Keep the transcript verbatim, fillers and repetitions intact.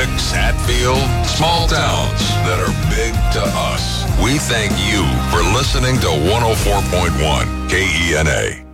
Essex, Hatfield, small towns that are big to us. We thank you for listening to one oh four point one K E N A.